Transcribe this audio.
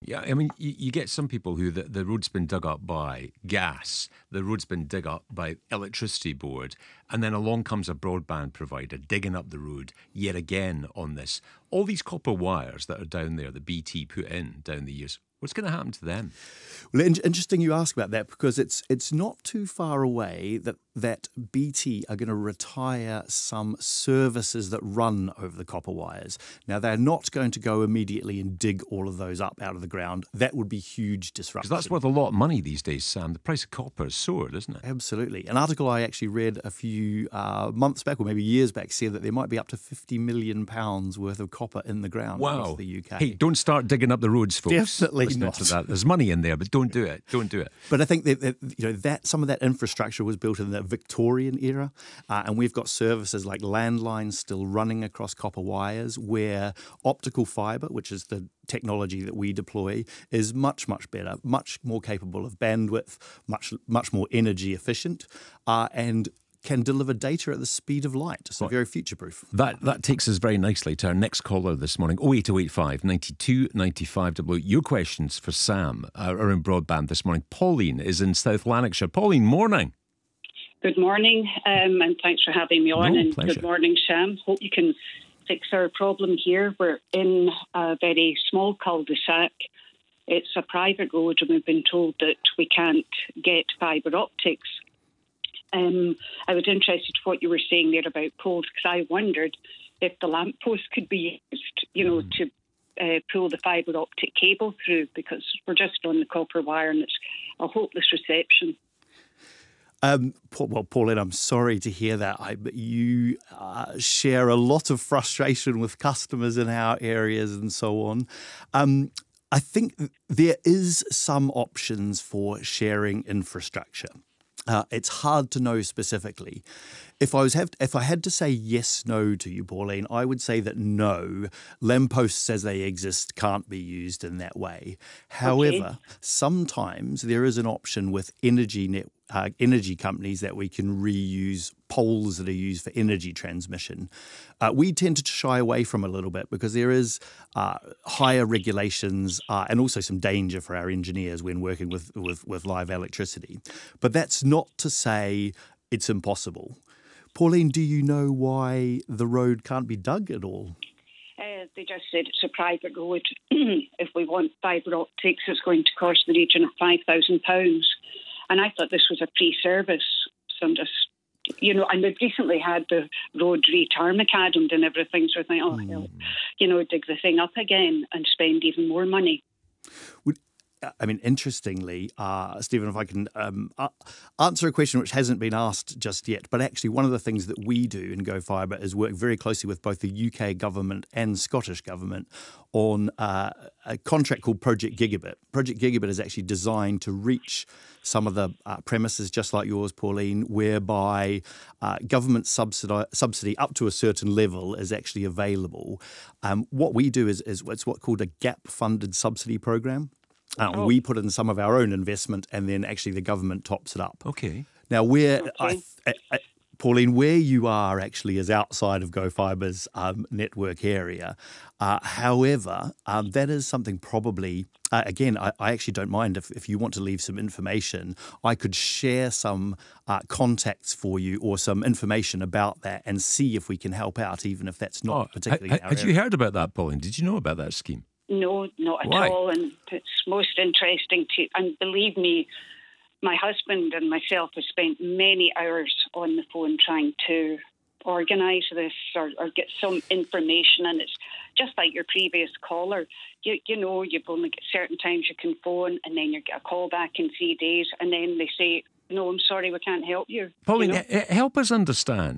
Yeah, I mean, you get some people who the road's been dug up by gas, the road's been dug up by electricity board, and then along comes a broadband provider digging up the road yet again on this. All these copper wires that are down there that BT put in down the years, what's going to happen to them? Well, interesting you ask about that, because it's not too far away that BT are going to retire some services that run over the copper wires. Now, they're not going to go immediately and dig all of those up out of the ground. That would be huge disruption. Because that's worth a lot of money these days, Sam. The price of copper has soared, isn't it? Absolutely. An article I actually read a few months back, or maybe years back, said that there might be up to £50 million worth of copper in the ground across the UK. Hey, don't start digging up the roads, folks. Definitely Listening not. to that. There's money in there, but don't do it. Don't do it. But I think that some of that infrastructure was built in the Victorian era, and we've got services like landlines still running across copper wires, where optical fibre, which is the technology that we deploy, is much, much better, much more capable of bandwidth, much more energy efficient, and can deliver data at the speed of light. So very future-proof. That takes us very nicely to our next caller this morning, 08085 92 95 00. Your questions for Sam around broadband this morning. Pauline is in South Lanarkshire. Pauline, morning. Good morning, and thanks for having me on. And pleasure. Good morning, Sam. Hope you can fix our problem here. We're in a very small cul-de-sac. It's a private road, and we've been told that we can't get fibre optics. I was interested in what you were saying there about poles, because I wondered if the lamppost could be used, to pull the fibre optic cable through, because we're just on the copper wire and it's a hopeless reception. Well, Pauline, I'm sorry to hear that. You share a lot of frustration with customers in our areas and so on. I think there is some options for sharing infrastructure. It's hard to know specifically. If I had to say yes, no to you, Pauline, I would say that no, lampposts as they exist can't be used in that way. However, sometimes there is an option with energy companies that we can reuse poles that are used for energy transmission. We tend to shy away from a little bit because there is higher regulations and also some danger for our engineers when working with live electricity. But that's not to say it's impossible. Pauline, do you know why the road can't be dug at all? They just said it's a private road. If we want fibre optics, it's going to cost the region of £5,000. And I thought this was a free service. So I'm just, and we've recently had the road retarmacaded and everything. So I think, dig the thing up again and spend even more money. Interestingly, Stephen, if I can answer a question which hasn't been asked just yet, but actually one of the things that we do in Go Fibre is work very closely with both the UK government and Scottish government on a contract called Project Gigabit. Project Gigabit is actually designed to reach some of the premises just like yours, Pauline, whereby government subsidy up to a certain level is actually available. What we do is it's what's called a gap-funded subsidy program. We put in some of our own investment, and then actually the government tops it up. Okay. Now, Pauline, where you are actually is outside of Go Fibre's network area. However, that is something probably, again, I actually don't mind if you want to leave some information. I could share some contacts for you or some information about that and see if we can help out, even if that's not particularly our area. Had you heard about that, Pauline? Did you know about that scheme? No, not Why? at all. And it's most interesting and believe me, my husband and myself have spent many hours on the phone trying to organise this or get some information. And it's just like your previous caller. You've only got certain times you can phone, and then you get a call back in 3 days, and then they say, no, I'm sorry, we can't help you. Pauline, help us understand.